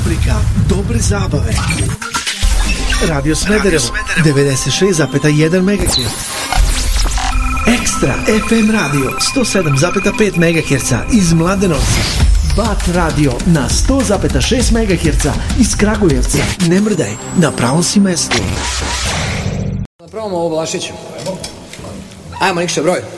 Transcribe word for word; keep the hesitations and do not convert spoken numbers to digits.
rubrika Dobre zabave. Radio Smederevo devedeset šest zarez jedan megaherca. Ekstra ef em radio sto sedam zarez pet megaherca iz Mladenovca. Bat radio na sto zarez šest megaherca iz Kragujevca. Ne mrdaj, na pravom si mestu. Napravimo ovo Vlašiću. Ajmo, Nikša, broj.